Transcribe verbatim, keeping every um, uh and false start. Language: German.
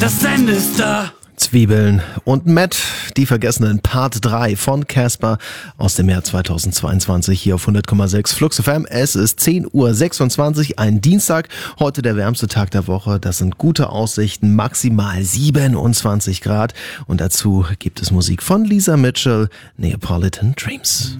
Das Ende ist da. Zwiebeln und Matt, die Vergessenen, Part drei von Casper aus dem Jahr zweitausendzweiundzwanzig hier auf hundert Komma sechs Flux F M. Es ist zehn Uhr sechsundzwanzig, ein Dienstag, heute der wärmste Tag der Woche. Das sind gute Aussichten, maximal siebenundzwanzig Grad und dazu gibt es Musik von Lisa Mitchell, Neapolitan Dreams.